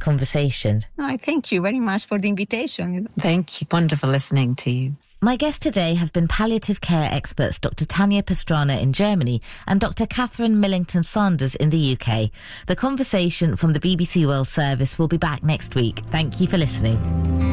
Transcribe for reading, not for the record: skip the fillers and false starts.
conversation. I thank you very much for the invitation. Thank you. Wonderful listening to you. My guests today have been palliative care experts Dr. Tanya Pastrana in Germany and Dr. Catherine Millington-Sanders in the UK. The conversation from the BBC World Service will be back next week. Thank you for listening.